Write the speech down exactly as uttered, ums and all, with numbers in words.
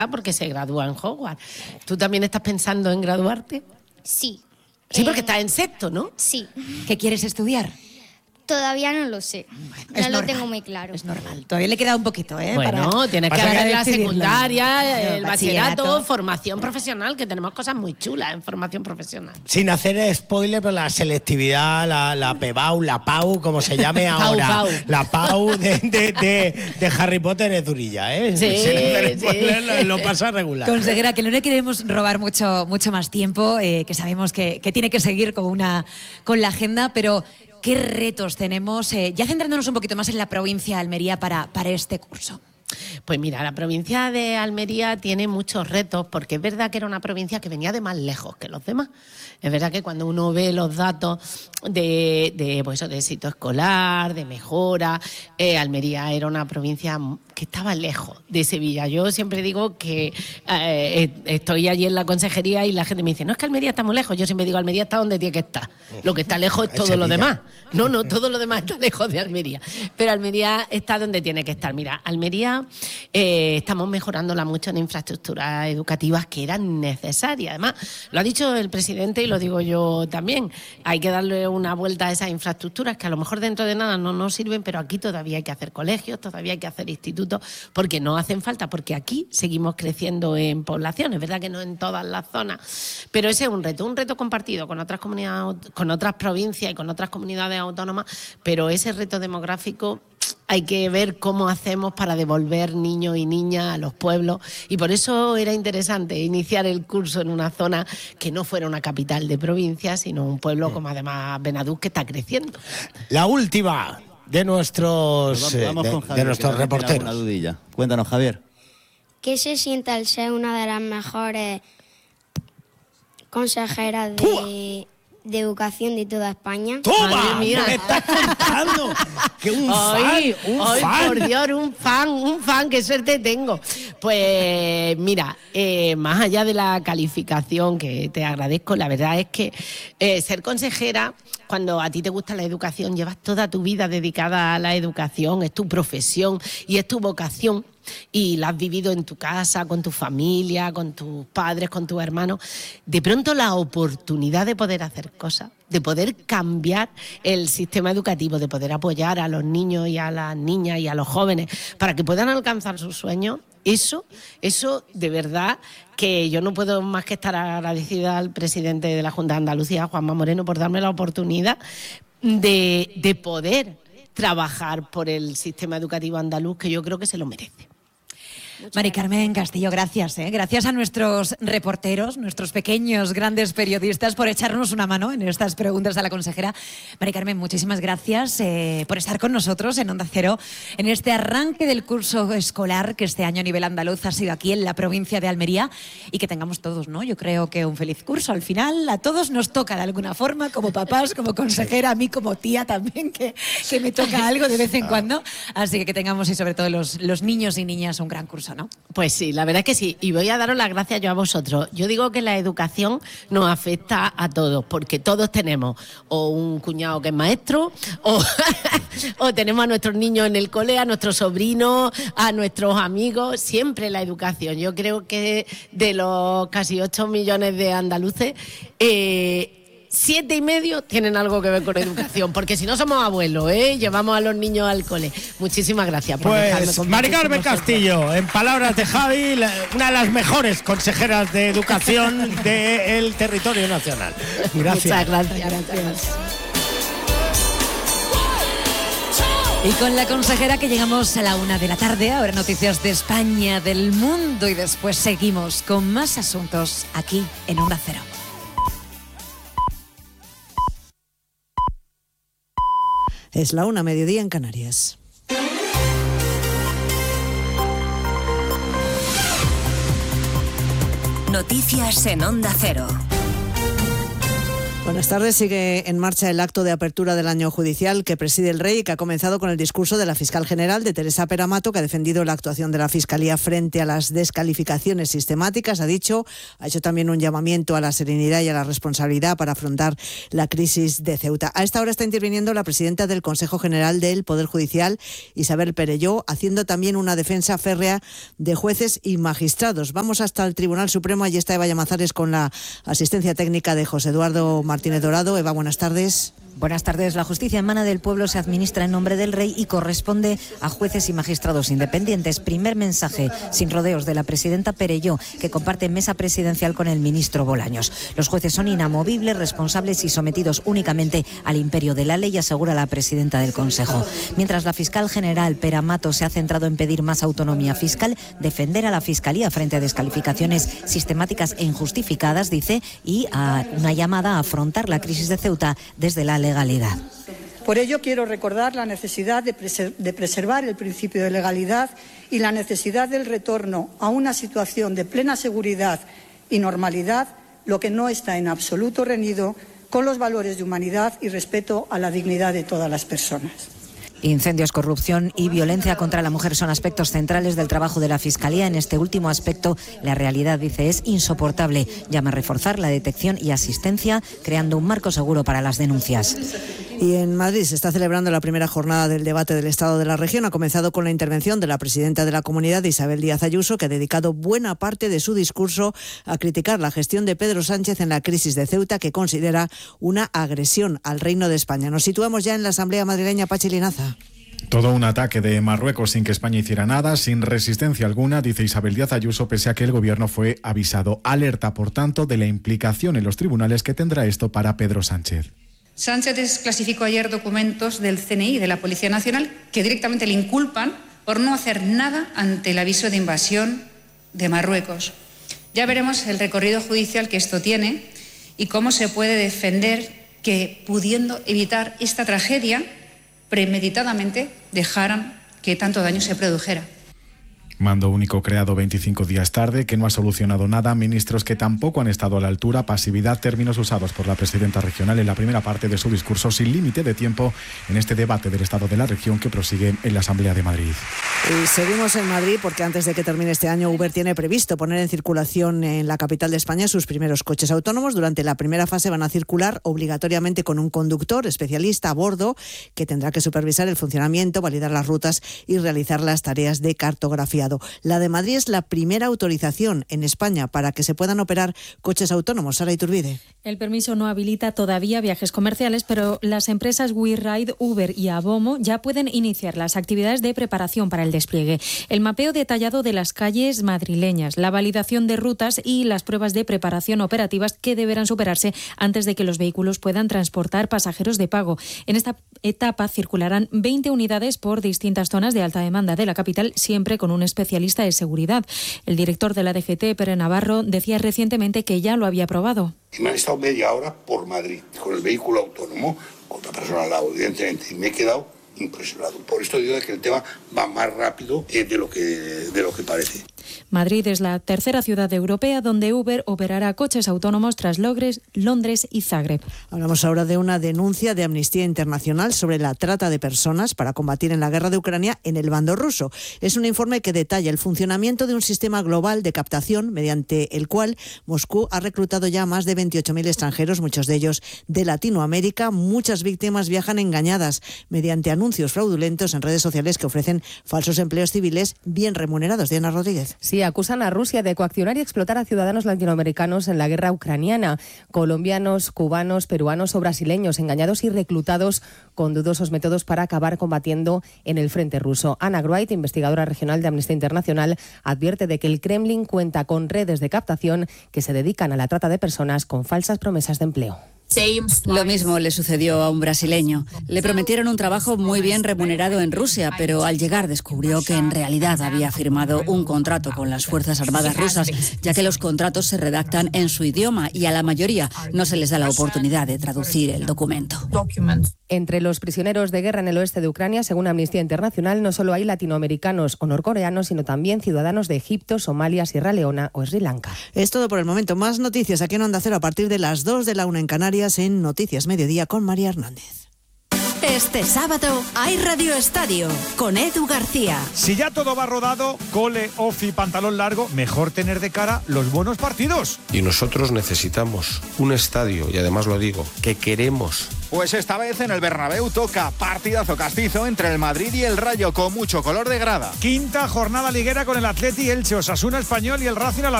porque se gradúa en Hogwarts. ¿Tú también estás pensando en graduarte? Sí. Sí, Eh, porque estás en sexto, ¿no? Sí. ¿Qué quieres estudiar? Todavía no lo sé. Es No lo normal, tengo muy claro. Es normal. Todavía le queda un poquito, ¿eh? Bueno, para, tienes que para hacer la decidirlo. secundaria, el Bachillerato. bachillerato, formación profesional, que tenemos cosas muy chulas en formación profesional. Sin hacer spoiler, pero la selectividad, la, la P B A U, la P A U, como se llame ahora, Pau. la P A U de, de, de, de Harry Potter es durilla, ¿eh? Sí, Sin hacer sí. spoiler, lo, lo pasa regular. Consejera, que no le queremos robar mucho, mucho más tiempo, eh, que sabemos que, que tiene que seguir con, una, con la agenda, pero ¿qué retos tenemos, eh, ya centrándonos un poquito más en la provincia de Almería para, para este curso? Pues mira, la provincia de Almería tiene muchos retos, porque es verdad que era una provincia que venía de más lejos que los demás. Es verdad que cuando uno ve los datos de, de, pues, de éxito escolar, de mejora, eh, Almería era una provincia que estaba lejos de Sevilla. Yo siempre digo que eh, estoy allí en la consejería y la gente me dice, no, es que Almería está muy lejos. Yo siempre digo, Almería está donde tiene que estar. Lo que está lejos es todo lo demás. No, no, todo lo demás está lejos de Almería. Pero Almería está donde tiene que estar. Mira, Almería eh, estamos mejorándola mucho en infraestructuras educativas que eran necesarias. Además, lo ha dicho el presidente y lo digo yo también. Hay que darle una vuelta a esas infraestructuras que a lo mejor dentro de nada no nos sirven, pero aquí todavía hay que hacer colegios, todavía hay que hacer institutos, porque no hacen falta, porque aquí seguimos creciendo en población. Es verdad que no en todas las zonas, pero ese es un reto, un reto compartido con otras comunidades, con otras provincias y con otras comunidades autónomas, pero ese reto demográfico hay que ver cómo hacemos para devolver niños y niñas a los pueblos, y por eso era interesante iniciar el curso en una zona que no fuera una capital de provincia, sino un pueblo como además Benadús, que está creciendo. La última de nuestros, Pues eh, vamos de, con de Javier, nuestros que también tiene reporteros. alguna dudilla. Cuéntanos, Javier. ¿Qué se siente al ser una de las mejores consejeras ¡Pua! de, de educación de toda España? ¡Toma! Madre mía. ¿Qué me estás contando? ¡Que un Ay, fan! ¡Un ay, fan! por Dios, un fan, un fan, qué suerte tengo. Pues mira, eh, más allá de la calificación, que te agradezco, la verdad es que eh, ser consejera, cuando a ti te gusta la educación, llevas toda tu vida dedicada a la educación, es tu profesión y es tu vocación, y la has vivido en tu casa, con tu familia, con tus padres, con tus hermanos. De pronto la oportunidad de poder hacer cosas, de poder cambiar el sistema educativo, de poder apoyar a los niños y a las niñas y a los jóvenes para que puedan alcanzar sus sueños, eso, eso de verdad que yo no puedo más que estar agradecida al presidente de la Junta de Andalucía, Juanma Moreno, por darme la oportunidad de, de poder trabajar por el sistema educativo andaluz, que yo creo que se lo merece. Mari Carmen Castillo, gracias, ¿eh? Gracias a nuestros reporteros, nuestros pequeños, grandes periodistas, por echarnos una mano en estas preguntas a la consejera. Mari Carmen, muchísimas gracias eh, por estar con nosotros en Onda Cero, en este arranque del curso escolar que este año a nivel andaluz ha sido aquí en la provincia de Almería, y que tengamos todos, ¿no? Yo creo que un feliz curso. Al final a todos nos toca de alguna forma, como papás, como consejera, a mí como tía también, que, que me toca algo de vez en cuando. Así que que tengamos, y sobre todo los, los niños y niñas, un gran curso, ¿no? Pues sí, la verdad es que sí. Y voy a daros las gracias yo a vosotros. Yo digo que la educación nos afecta a todos, porque todos tenemos o un cuñado que es maestro, o, o tenemos a nuestros niños en el cole, a nuestros sobrinos, a nuestros amigos. Siempre la educación. Yo creo que de los casi ocho millones de andaluces, eh, siete y medio tienen algo que ver con educación, porque si no somos abuelos, ¿eh? Llevamos a los niños al cole. Muchísimas gracias por dejarme Pues compartir Mari con Carmen vosotros. Castillo, en palabras de Javi, la- una de las mejores consejeras de educación del territorio nacional. Gracias. Muchas gracias. gracias. Y con la consejera que llegamos a la una de la tarde, ahora noticias de España, del mundo, y después seguimos con más asuntos aquí en Onda Cero. Es la una, mediodía en Canarias. Noticias en Onda Cero. Buenas tardes. Sigue en marcha el acto de apertura del año judicial que preside el Rey y que ha comenzado con el discurso de la fiscal general, de Teresa Peramato, que ha defendido la actuación de la Fiscalía frente a las descalificaciones sistemáticas. Ha dicho, ha hecho también un llamamiento a la serenidad y a la responsabilidad para afrontar la crisis de Ceuta. A esta hora está interviniendo la presidenta del Consejo General del Poder Judicial, Isabel Perelló, haciendo también una defensa férrea de jueces y magistrados. Vamos hasta el Tribunal Supremo. Allí está Eva Llamazares con la asistencia técnica de José Eduardo Martínez Dorado. Eva, buenas tardes. Buenas tardes. La justicia emana del pueblo, se administra en nombre del Rey y corresponde a jueces y magistrados independientes. Primer mensaje, sin rodeos, de la presidenta Perelló, que comparte mesa presidencial con el ministro Bolaños. Los jueces son inamovibles, responsables y sometidos únicamente al imperio de la ley, asegura la presidenta del Consejo. Mientras la fiscal general Peramato se ha centrado en pedir más autonomía fiscal, defender a la Fiscalía frente a descalificaciones sistemáticas e injustificadas, dice, y a una llamada a afrontar la crisis de Ceuta desde la legalidad. Por ello, quiero recordar la necesidad de, preser- de preservar el principio de legalidad y la necesidad del retorno a una situación de plena seguridad y normalidad, lo que no está en absoluto reñido con los valores de humanidad y respeto a la dignidad de todas las personas. Incendios, corrupción y violencia contra la mujer son aspectos centrales del trabajo de la Fiscalía. En este último aspecto, la realidad, dice, es insoportable. Llama a reforzar la detección y asistencia, creando un marco seguro para las denuncias. Y en Madrid se está celebrando la primera jornada del debate del Estado de la Región. Ha comenzado con la intervención de la presidenta de la Comunidad, Isabel Díaz Ayuso, que ha dedicado buena parte de su discurso a criticar la gestión de Pedro Sánchez en la crisis de Ceuta, que considera una agresión al Reino de España. Nos situamos ya en la Asamblea madrileña. Pachi Linaza. Todo un ataque de Marruecos sin que España hiciera nada, sin resistencia alguna, dice Isabel Díaz Ayuso, pese a que el gobierno fue avisado. Alerta, por tanto, de la implicación en los tribunales que tendrá esto para Pedro Sánchez. Sánchez desclasificó ayer documentos del C N I, de la Policía Nacional, que directamente le inculpan por no hacer nada ante el aviso de invasión de Marruecos. Ya veremos el recorrido judicial que esto tiene y cómo se puede defender que, pudiendo evitar esta tragedia, premeditadamente dejaran que tanto daño se produjera. Mando único creado veinticinco días tarde, que no ha solucionado nada, ministros que tampoco han estado a la altura, pasividad, términos usados por la presidenta regional en la primera parte de su discurso, sin límite de tiempo en este debate del Estado de la Región que prosigue en la Asamblea de Madrid. Y seguimos en Madrid porque antes de que termine este año, Uber tiene previsto poner en circulación en la capital de España sus primeros coches autónomos. Durante la primera fase van a circular obligatoriamente con un conductor especialista a bordo que tendrá que supervisar el funcionamiento, validar las rutas y realizar las tareas de cartografiado. La de Madrid es la primera autorización en España para que se puedan operar coches autónomos. Sara Iturbide. El permiso no habilita todavía viajes comerciales, pero las empresas WeRide, Uber y Abomo ya pueden iniciar las actividades de preparación para el despliegue. El mapeo detallado de las calles madrileñas, la validación de rutas y las pruebas de preparación operativas que deberán superarse antes de que los vehículos puedan transportar pasajeros de pago. En esta etapa circularán veinte unidades por distintas zonas de alta demanda de la capital, siempre con un especialista de seguridad. El director de la D G T, Pere Navarro, decía recientemente que ya lo había probado. Me han estado media hora por Madrid con el vehículo autónomo, con otra persona al lado, evidentemente, y me he quedado impresionado. Por esto digo que el tema va más rápido eh, de lo que, de lo que parece. Madrid es la tercera ciudad europea donde Uber operará coches autónomos tras Londres, Londres y Zagreb. Hablamos ahora de una denuncia de Amnistía Internacional sobre la trata de personas para combatir en la guerra de Ucrania en el bando ruso. Es un informe que detalla el funcionamiento de un sistema global de captación mediante el cual Moscú ha reclutado ya a más de veintiocho mil extranjeros, muchos de ellos de Latinoamérica. Muchas víctimas viajan engañadas mediante anuncios fraudulentos en redes sociales que ofrecen falsos empleos civiles bien remunerados. Diana Rodríguez. Sí, acusan a Rusia de coaccionar y explotar a ciudadanos latinoamericanos en la guerra ucraniana. Colombianos, cubanos, peruanos o brasileños engañados y reclutados con dudosos métodos para acabar combatiendo en el frente ruso. Ana Wright, investigadora regional de Amnistía Internacional, advierte de que el Kremlin cuenta con redes de captación que se dedican a la trata de personas con falsas promesas de empleo. Lo mismo le sucedió a un brasileño. Le prometieron un trabajo muy bien remunerado en Rusia, pero al llegar descubrió que en realidad había firmado un contrato con las Fuerzas Armadas rusas, ya que los contratos se redactan en su idioma y a la mayoría no se les da la oportunidad de traducir el documento. Entre los prisioneros de guerra en el oeste de Ucrania, según Amnistía Internacional, no solo hay latinoamericanos o norcoreanos, sino también ciudadanos de Egipto, Somalia, Sierra Leona o Sri Lanka. Es todo por el momento. Más noticias aquí en Onda Cero a partir de las dos de la una en Canarias. Canarias en Noticias Mediodía con María Hernández. Este sábado hay Radio Estadio con Edu García. Si ya todo va rodado, cole, ofi, pantalón largo, mejor tener de cara los buenos partidos. Y nosotros necesitamos un estadio, y además lo digo, que queremos. Pues esta vez en el Bernabéu toca partidazo castizo entre el Madrid y el Rayo con mucho color de grada. Quinta jornada liguera con el Atleti, Elche, Osasuna, Español y el Racing a la